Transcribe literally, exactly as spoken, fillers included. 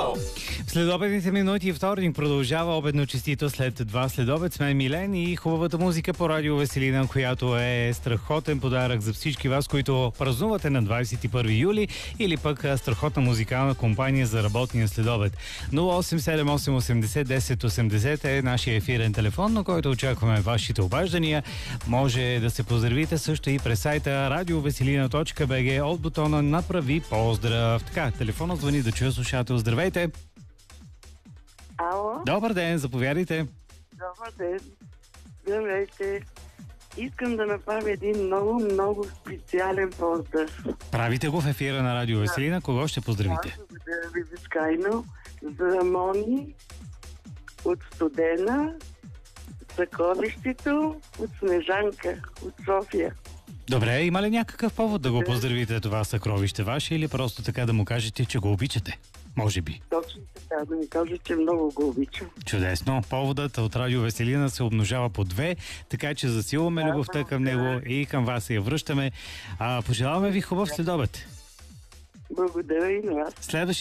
Следобедните минути вторник продължава обедно честито след два следобед. С мен Милен и хубавата музика по радио Веселина, която е страхотен подарък за всички вас, които празнувате на двадесет и първи юли, или пък страхотна музикална компания за работния следобед. нула осем седем осем осемдесет десет осемдесет е нашия ефирен телефон, на който очакваме вашите обаждания. Може да се поздравите също и през сайта радиовеселина точка би джи от бутона "Направи поздрав". Така, телефонът звъни, да чуя слушател. Здравейте! Ало? Добър ден, заповядайте. Добър ден. Здравейте. Искам да направя един много, много специален поздрав. Правите го в ефира на радио Веселина. Кого ще поздравите? Благодаря ви безкрайно за Мони от Студена, съкровището от Снежанка от София. Добре, има ли някакъв повод да го поздравите това съкровище ваше, или просто така да му кажете, че го обичате? Може би. Точно така, да ми кажа, че много го обичам. Чудесно. Поводът от радио Веселина се умножава по две, така че засилваме Да, любовта към да. него и към вас се я връщаме. А, пожелаваме ви хубав следобед. Благодаря и на вас. Следващи